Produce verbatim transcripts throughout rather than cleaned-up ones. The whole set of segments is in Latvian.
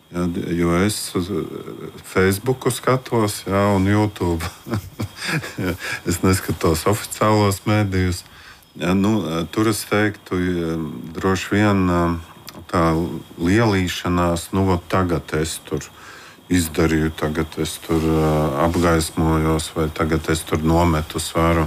Ja, jo es uz Facebooku skatos, jā, un YouTube. Es neskatos oficiālos mēdījus. Ja, nu, tur es teiktu, ja, droši vien tā lielīšanās, nu, tagad es tur izdarīju, tagad es tur apgaismojos, vai tagad es tur nometu svaru.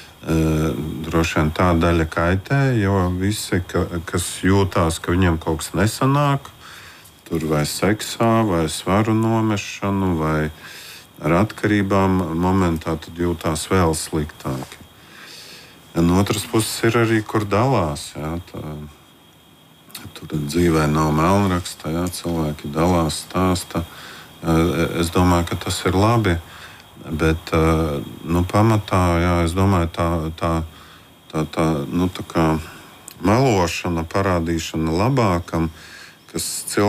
Droši vien tā daļa kaitē, jo visi, ka, kas jūtās, ka viņiem kaut kas nesanāk, tur vai seksā, vai svaru nomešanu, vai ar atkarībām momentā, tad jūtās vēl sliktāki. No otras puses ir arī, kur dalās. Jā, tā, tur dzīvē nav melnraksta, jā, cilvēki dalās, stāsta. Es domāju, ka tas ir labi, bet nu, pamatā, jā, es domāju, tā, tā, tā, tā, nu, tā kā melošana, parādīšana labākam, kas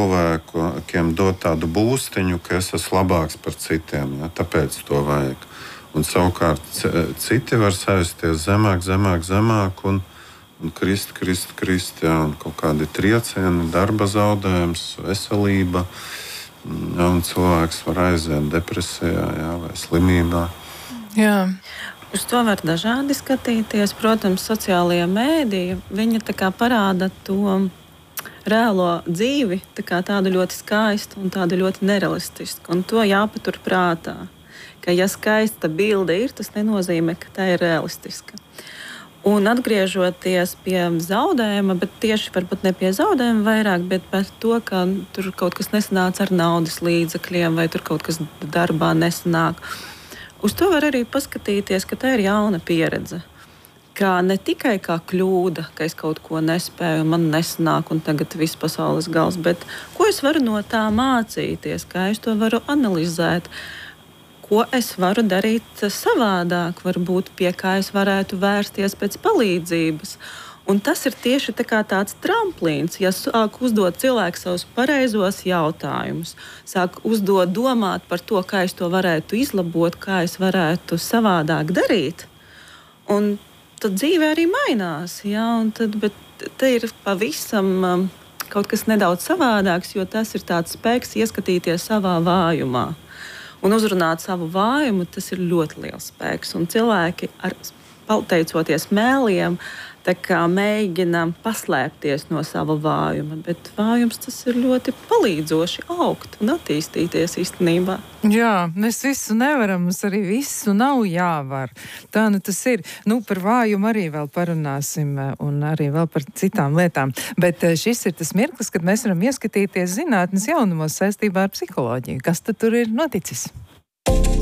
cilvēkiem dod tādu būstiņu, ka es esmu labāks par citiem. Ja, tāpēc to vajag. Un savukārt citi var sēsties zemāk, zemāk, zemāk un, un krist, krist, krist. Ja, un kaut kādi triecieni, darba zaudējums, veselība. Ja, un cilvēks var aiziet depresijā, ja, vai slimībā. Jā. Uz to var dažādi skatīties. Protams, sociālajie mēdīji, viņi tā kā parāda to reālo dzīvi, tā kā tādu ļoti skaistu un tādu ļoti nerealistisku. Un to jāpatur prātā, ka ja skaista bilde ir, tas nenozīmē, ka tā ir realistiska. Un atgriežoties pie zaudējuma, bet tieši varbūt ne pie zaudējuma vairāk, bet par to, ka tur kaut kas nesanāca ar naudas līdzekļiem vai tur kaut kas darbā nesanāk. Uz to var arī paskatīties, ka tā ir jauna pieredze. Kā ne tikai kā kļūda, ka es kaut ko nespēju, man nesanāk un tagad viss pasaules gals, bet ko es varu no tā mācīties, kā es to varu analizēt, ko es varu darīt savādāk, varbūt pie kā es varētu vērsties pēc palīdzības. Un tas ir tieši tā kā tāds tramplīns, ja sāk uzdot cilvēku savus pareizos jautājumus, sāk uzdot domāt par to, kā es to varētu izlabot, kā es varētu savādāk darīt. Un tad dzīve arī mainās, jā, un tad, bet te ir pavisam um, kaut kas nedaudz savādāks, jo tas ir tāds spēks ieskatīties savā vājumā. Un uzrunāt savu vājumu, tas ir ļoti liels spēks. Un cilvēki, ar, pateicoties mēliem, tā kā mēģina paslēpties no sava vājuma, bet vājums tas ir ļoti palīdzoši augt un attīstīties īstenībā. Jā, mēs visu nevaram, mums arī visu nav jāvar. Tā nu tas ir. Nu, par vājumu arī vēl parunāsim un arī vēl par citām lietām. Bet šis ir tas mirklis, kad mēs varam ieskatīties zinātnes jaunumos saistībā ar psiholoģiju. Kas tad tur ir noticis?